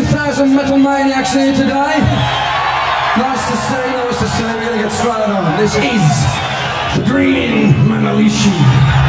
2,000 metal maniacs here today. Nice to see, we're gonna get straight on. This is the Green Manalishi.